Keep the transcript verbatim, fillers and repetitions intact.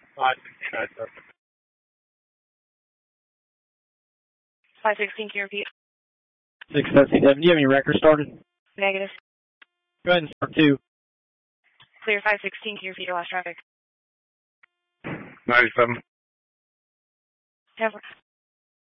five sixteen, sir. five sixteen, can you repeat? six seventy-seven. Do you have any records started? Negative. Go ahead and start two. Clear five sixteen, can you repeat your last traffic? ninety-seven. Never.